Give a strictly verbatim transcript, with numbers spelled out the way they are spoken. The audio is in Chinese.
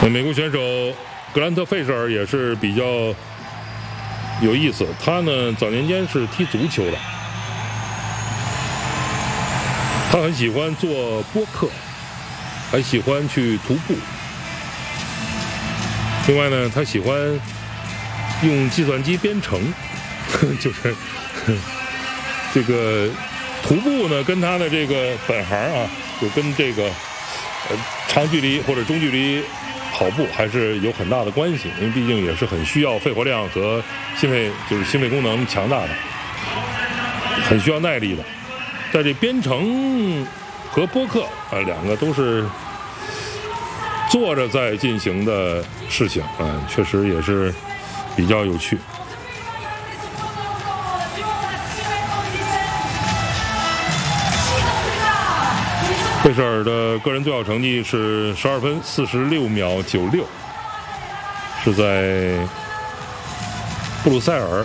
那美国选手格兰特·费舍尔也是比较有意思，他呢早年间是踢足球的，他很喜欢做播客，还喜欢去徒步。另外呢，他喜欢用计算机编程，就是这个徒步呢，跟他的这个本行啊，就跟这个呃长距离或者中距离跑步还是有很大的关系，因为毕竟也是很需要肺活量和心肺，就是心肺功能强大的，很需要耐力的。在这编程和播客啊，两个都是坐着在进行的事情啊，确实也是比较有趣。费舍尔的个人最好成绩是十二分四十六秒九六，是在布鲁塞尔